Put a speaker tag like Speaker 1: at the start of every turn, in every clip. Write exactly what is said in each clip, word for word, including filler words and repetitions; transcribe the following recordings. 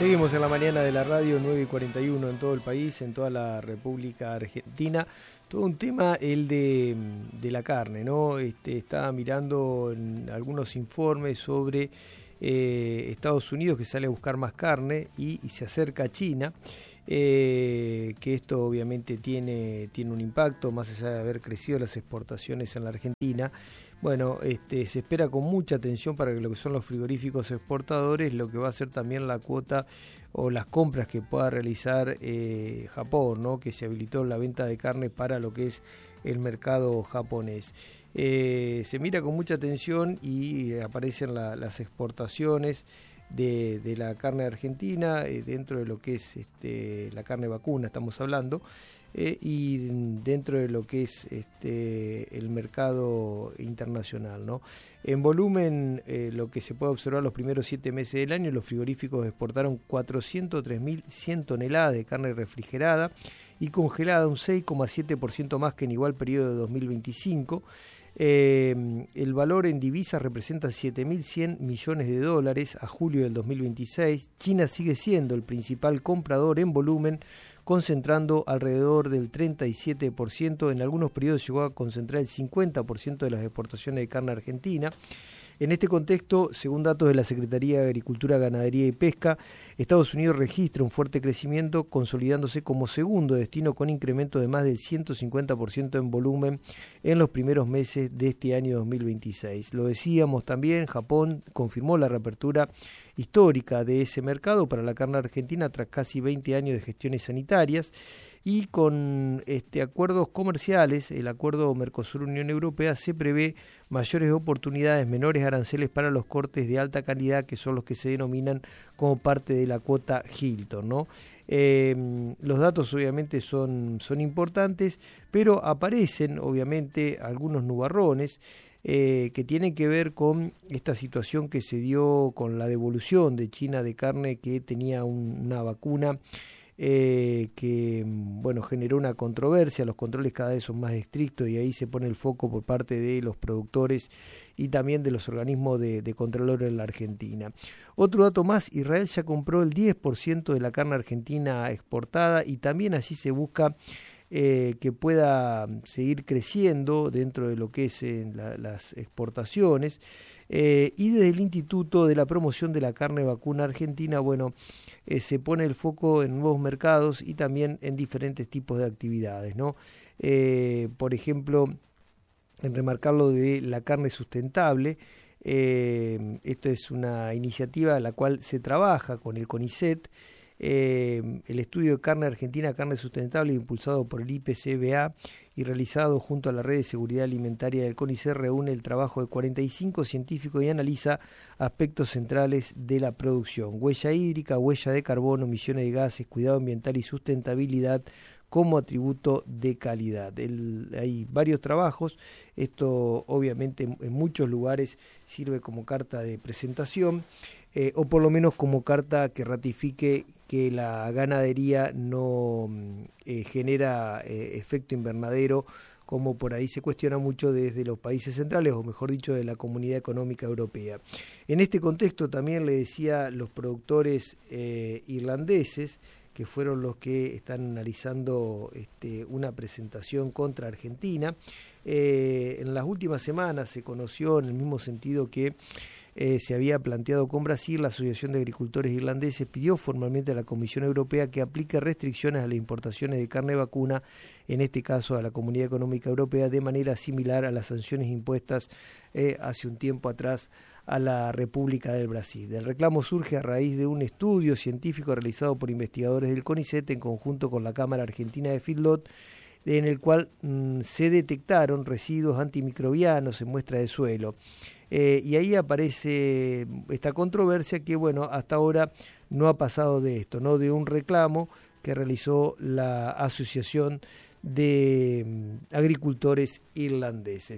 Speaker 1: Seguimos en la mañana de la radio, nueve y cuarenta y uno en todo el país, en toda la República Argentina. Todo un tema, el de, de la carne, ¿no? Este, estaba mirando en algunos informes sobre eh, Estados Unidos, que sale a buscar más carne y, y se acerca a China, eh, que esto obviamente tiene, tiene un impacto, más allá de haber crecido las exportaciones en la Argentina. Bueno, este, se espera con mucha atención para lo que son los frigoríficos exportadores, lo que va a ser también la cuota o las compras que pueda realizar eh, Japón, ¿no? Que se habilitó la venta de carne para lo que es el mercado japonés. Eh, se mira con mucha atención y aparecen la, las exportaciones de, de la carne argentina eh, dentro de lo que es este, la carne vacuna, estamos hablando. Eh, y dentro de lo que es este, el mercado internacional, ¿no? En volumen, eh, lo que se puede observar los primeros siete meses del año, los frigoríficos exportaron cuatrocientos tres mil cien toneladas de carne refrigerada y congelada, un seis coma siete por ciento más que en igual periodo de dos mil veinticinco. Eh, el valor en divisas representa siete mil cien millones de dólares a julio del dos mil veintiséis. China sigue siendo el principal comprador en volumen, concentrando alrededor del treinta y siete por ciento. En algunos periodos llegó a concentrar el cincuenta por ciento de las exportaciones de carne argentina. En este contexto, según datos de la Secretaría de Agricultura, Ganadería y Pesca, Estados Unidos registra un fuerte crecimiento, consolidándose como segundo destino con incremento de más del ciento cincuenta por ciento en volumen en los primeros meses de este año dos mil veintiséis. Lo decíamos también, Japón confirmó la reapertura histórica de ese mercado para la carne argentina tras casi veinte años de gestiones sanitarias, y con este acuerdos comerciales, el acuerdo Mercosur-Unión Europea, se prevé mayores oportunidades, menores aranceles para los cortes de alta calidad, que son los que se denominan como parte de la cuota Hilton, ¿no? Eh, los datos obviamente son, son importantes, pero aparecen obviamente algunos nubarrones eh, que tienen que ver con esta situación que se dio con la devolución de China de carne que tenía un, una vacuna Eh, que bueno, generó una controversia. Los controles cada vez son más estrictos y ahí se pone el foco por parte de los productores y también de los organismos de, de control en la Argentina. Otro dato más, Israel ya compró el diez por ciento de la carne argentina exportada y también allí se busca eh, que pueda seguir creciendo dentro de lo que es eh, la, las exportaciones. Eh, y desde el Instituto de la Promoción de la Carne Vacuna Argentina, bueno, eh, se pone el foco en nuevos mercados y también en diferentes tipos de actividades, ¿no? Eh, por ejemplo, en remarcar lo de la carne sustentable. Eh, esto es una iniciativa en la cual se trabaja con el CONICET. Eh, el estudio de carne argentina, carne sustentable, impulsado por el I P C B A y realizado junto a la Red de Seguridad Alimentaria del CONICET, reúne el trabajo de cuarenta y cinco científicos y analiza aspectos centrales de la producción: huella hídrica, huella de carbono, emisiones de gases, cuidado ambiental y sustentabilidad como atributo de calidad. El, hay varios trabajos. Esto obviamente en, en muchos lugares sirve como carta de presentación, eh, o por lo menos como carta que ratifique que la ganadería no eh, genera eh, efecto invernadero, como por ahí se cuestiona mucho desde los países centrales, o mejor dicho, de la Comunidad Económica Europea. En este contexto también le decía, los productores eh, irlandeses, que fueron los que están analizando este, una presentación contra Argentina, eh, en las últimas semanas se conoció en el mismo sentido que Eh, se había planteado con Brasil. La Asociación de Agricultores Irlandeses pidió formalmente a la Comisión Europea que aplique restricciones a las importaciones de carne vacuna, en este caso a la Comunidad Económica Europea, de manera similar a las sanciones impuestas eh, hace un tiempo atrás a la República del Brasil. El reclamo surge a raíz de un estudio científico realizado por investigadores del CONICET en conjunto con la Cámara Argentina de Feedlot, en el cual mmm, se detectaron residuos antimicrobianos en muestra de suelo. Eh, y ahí aparece esta controversia que, bueno, hasta ahora no ha pasado de esto, ¿no? De un reclamo que realizó la Asociación de Agricultores Irlandeses.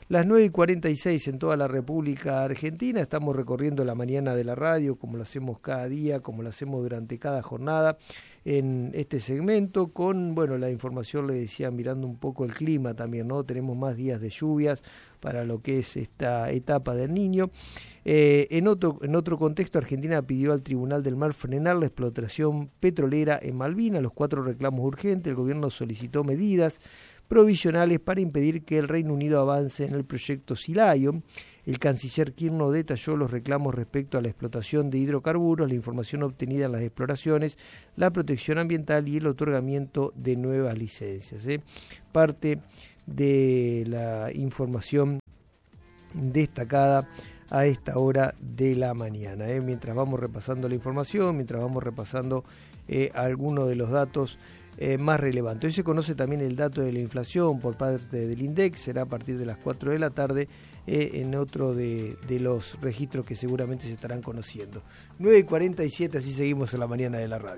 Speaker 1: Las nueve y cuarenta y seis en toda la República Argentina. Estamos recorriendo la mañana de la radio, como lo hacemos cada día, como lo hacemos durante cada jornada en este segmento, con, bueno, la información, le decía, mirando un poco el clima también, ¿no? Tenemos más días de lluvias para lo que es esta etapa del Niño. Eh, en otro, en otro contexto, Argentina pidió al Tribunal del Mar frenar la explotación petrolera en Malvinas. Los cuatro reclamos urgentes. El gobierno solicitó medidas provisionales para impedir que el Reino Unido avance en el proyecto Sea Lion. El canciller Kirchner detalló los reclamos respecto a la explotación de hidrocarburos, la información obtenida en las exploraciones, la protección ambiental y el otorgamiento de nuevas licencias. ¿eh? Parte de la información destacada a esta hora de la mañana. ¿eh? Mientras vamos repasando la información, mientras vamos repasando eh, algunos de los datos Eh, más relevante. Hoy se conoce también el dato de la inflación por parte del INDEC, será a partir de las cuatro de la tarde eh, en otro de, de los registros que seguramente se estarán conociendo. nueve y cuarenta y siete, así seguimos en la mañana de la radio.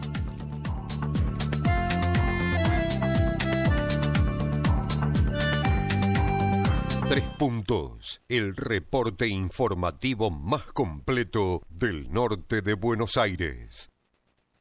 Speaker 2: Tres puntos, el reporte informativo más completo del norte de Buenos Aires.